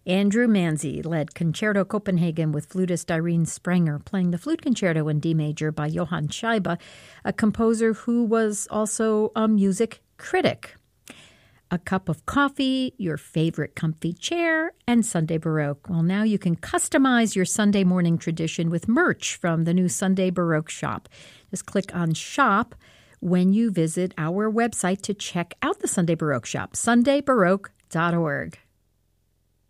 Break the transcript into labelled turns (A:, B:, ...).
A: Andrew Manzi led Concerto Copenhagen with flutist Irene Sprenger, playing the Flute Concerto in D major by Johann Scheibe, a composer who was also a music critic. A cup of coffee, your favorite comfy chair, and Sunday Baroque. Well, now you can customize your Sunday morning tradition with merch from the new Sunday Baroque shop. Just click on Shop when you visit our website to check out the Sunday Baroque shop, sundaybaroque.org.